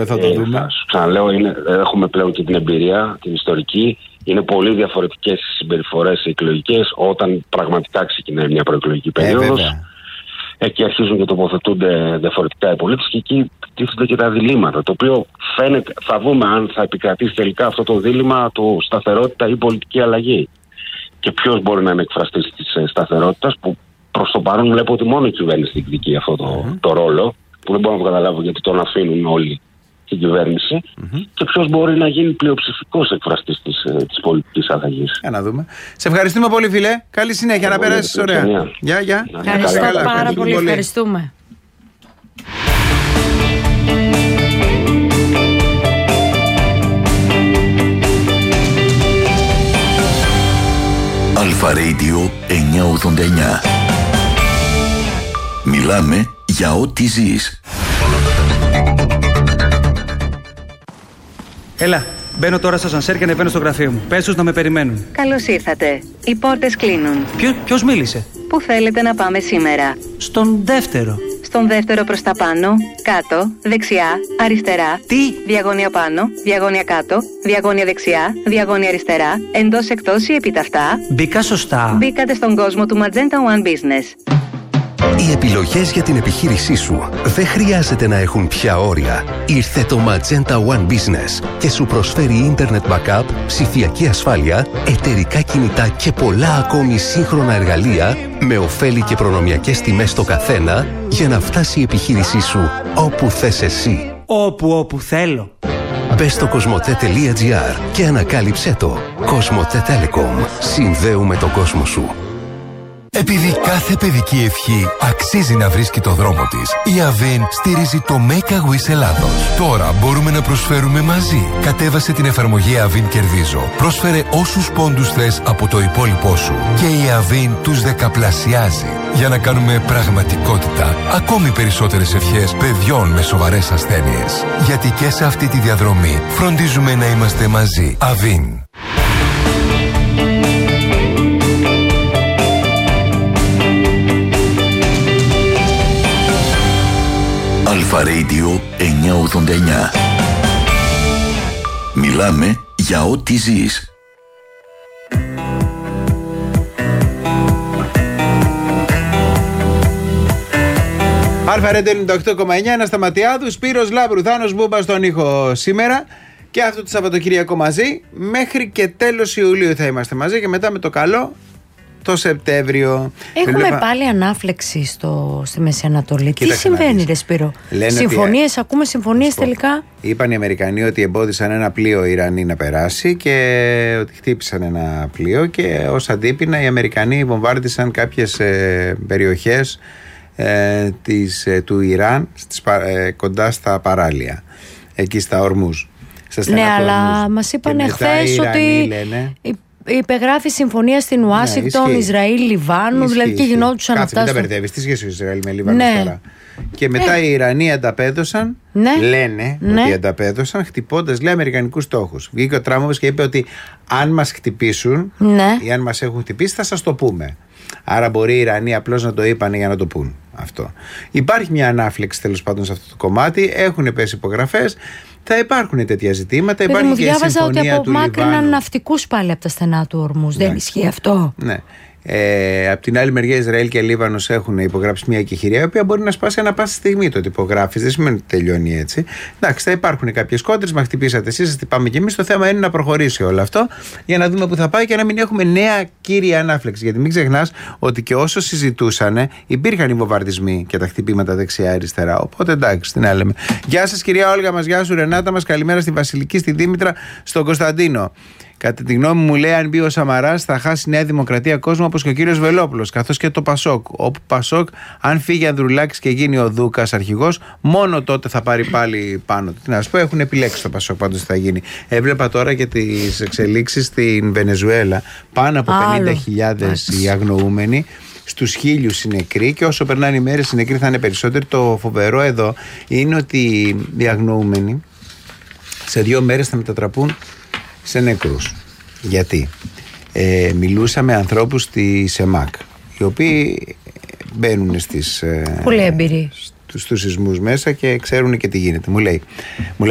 δούμε, θα το δούμε. Σου ξαναλέω, έχουμε πλέον και την εμπειρία, την ιστορική. Είναι πολύ διαφορετικές οι συμπεριφορές οι εκλογικές όταν πραγματικά ξεκινάει μια προεκλογική περίοδος. Εκεί αρχίζουν και τοποθετούνται διαφορετικά οι πολίτες και εκεί τίθενται και τα διλήμματα. Το οποίο φαίνεται, θα δούμε αν θα επικρατήσει τελικά αυτό το δίλημμα του σταθερότητα ή πολιτική αλλαγή. Και ποιος μπορεί να είναι εκφραστής της σταθερότητας, που προς το παρόν βλέπω ότι μόνο η κυβέρνηση διεκδικεί αυτό το ρόλο, που δεν μπορώ να το καταλάβω γιατί τον αφήνουν όλοι την κυβέρνηση, και ποιος μπορεί να γίνει πλειοψηφικός εκφραστής της πολιτικής αλλαγής. Για να δούμε. Σε ευχαριστούμε πολύ, φίλε. Καλή συνέχεια, να περάσεις ωραία. Γεια. Ευχαριστώ πάρα πολύ. Ευχαριστούμε. Αλφα Radio 989. Μιλάμε για ό,τι ζεις. Έλα, μπαίνω τώρα στο ασανσέρ και ανεβαίνω στο γραφείο μου. Πες τους να με περιμένουν. Καλώς ήρθατε. Οι πόρτες κλείνουν. Ποιος μίλησε? Πού θέλετε να πάμε σήμερα? Στον δεύτερο. Στον δεύτερο προς τα πάνω, κάτω, δεξιά, αριστερά. Τι? Διαγώνια πάνω, διαγώνια κάτω, διαγώνια δεξιά, διαγώνια αριστερά, εντός εκτός ή επιταυτά. Μπήκα σωστά. Μπήκατε στον κόσμο του Magenta One Business. Οι επιλογές για την επιχείρησή σου δεν χρειάζεται να έχουν πια όρια. Ήρθε το Magenta One Business και σου προσφέρει ίντερνετ backup, ψηφιακή ασφάλεια, εταιρικά κινητά και πολλά ακόμη σύγχρονα εργαλεία με ωφέλη και προνομιακές τιμές στο καθένα για να φτάσει η επιχείρησή σου όπου θες εσύ. Όπου θέλω. Μπες στο cosmote.gr και ανακάλυψέ το. Cosmote Telecom. Συνδέουμε τον κόσμο σου. Επειδή κάθε παιδική ευχή αξίζει να βρίσκει το δρόμο της, η Avin στηρίζει το Make a Wish Ελλάδος. Τώρα μπορούμε να προσφέρουμε μαζί. Κατέβασε την εφαρμογή Avin Κερδίζω. Πρόσφερε όσους πόντους θες από το υπόλοιπό σου και η Avin τους δεκαπλασιάζει για να κάνουμε πραγματικότητα ακόμη περισσότερες ευχές παιδιών με σοβαρές ασθένειες. Γιατί και σε αυτή τη διαδρομή φροντίζουμε να είμαστε μαζί. Avin. Αλφα Radio 989. Μιλάμε για ό,τι ζεις. Αλφα Radio 98,9. Ανασταματιάδου, Σπύρος Λάμπρου, Θάνος Μπούμπα στον ήχο σήμερα. Και αυτό το Σαββατοκύριακο μαζί. Μέχρι και τέλος Ιουλίου θα είμαστε μαζί και μετά με το καλό το Σεπτέμβριο. Έχουμε πάλι ανάφλεξη στη Μέση Ανατολή. Τι συμβαίνει, ρε Σπύρο? Συμφωνίες, ακούμε συμφωνίες τελικά. Είπαν οι Αμερικανοί ότι εμπόδισαν ένα πλοίο Ιρανή να περάσει και ότι χτύπησαν ένα πλοίο και ως αντίπεινα οι Αμερικανοί βομβάρδισαν κάποιες περιοχές του Ιράν κοντά στα παράλια, εκεί στα Ορμούζ. Ναι, αλλά μας είπαν χθες ότι υπεγράφει συμφωνία στην Ουάσιγκτον, Ισραήλ, Λιβάνου, δηλαδή και γινόντουσαν αυτά. Μην τα μπερδεύεις, τι σχέση Ισραήλ με Λιβάνου τώρα? Και μετά οι Ιρανοί ανταπέδωσαν, λένε ότι ανταπέδωσαν χτυπώντας, λέει, αμερικανικούς στόχους. Βγήκε ο Τραμπ και είπε ότι αν μας χτυπήσουν ή αν μας έχουν χτυπήσει θα σας το πούμε. Άρα μπορεί οι Ιρανοί απλώς να το είπαν για να το πούν αυτό. Υπάρχει μια ανάφλεξη τέλος πάντων σε αυτό το κομμάτι, έχουν πέσει υπογραφές. Θα υπάρχουν τέτοια ζητήματα. Υπάρχει και η συμφωνία του Λιβάνου. Διάβαζα ότι απομάκρυναν ναυτικούς πάλι από τα στενά του Ορμούζ. Δεν ισχύει αυτό? Ναι. Απ' την άλλη μεριά, Ισραήλ και Λίβανος έχουν υπογράψει μια εκεχηρία, η οποία μπορεί να σπάσει ανά πάσα στιγμή. Το ότι υπογράφεις δεν σημαίνει ότι τελειώνει έτσι. Εντάξει, θα υπάρχουν κάποιες κόντρες, μα χτυπήσατε εσείς, σας χτυπάμε κι εμείς. Το θέμα είναι να προχωρήσει όλο αυτό για να δούμε που θα πάει και να μην έχουμε νέα κύρια ανάφλεξη. Γιατί μην ξεχνάς ότι και όσο συζητούσαν, υπήρχαν οι βομβαρδισμοί και τα χτυπήματα δεξιά-αριστερά. Οπότε εντάξει, τι να λέμε. Γεια σας, κυρία Όλγα μας, γεια σου, Ρενάτα μας, καλημέρα στη Βασιλική, στη Δήμητρα, στον Κωνσταντίνο. Κατά τη γνώμη μου, λέει, αν μπει ο Σαμαράς θα χάσει η Νέα Δημοκρατία κόσμο όπως και ο κύριος Βελόπουλος, καθώς και το Πασόκ. Όπου Πασόκ, αν φύγει Ανδρουλάκης και γίνει ο Δούκας αρχηγός, μόνο τότε θα πάρει πάλι πάνω του. Τι να σου πω, έχουν επιλέξει το Πασόκ πάντως τι θα γίνει. Έβλεπα τώρα και τις εξελίξεις στην Βενεζουέλα. Πάνω από 50.000 οι αγνοούμενοι. Στους 1.000 οι νεκροί, και όσο περνάνε οι μέρες οι νεκροί θα είναι περισσότεροι. Το φοβερό εδώ είναι ότι οι αγνοούμενοι σε 2 μέρες θα μετατραπούν σε νεκρούς. Γιατί μιλούσα με ανθρώπους στη ΣΕΜΑΚ, οι οποίοι μπαίνουν στους σεισμούς μέσα και ξέρουν και τι γίνεται. Μου λέει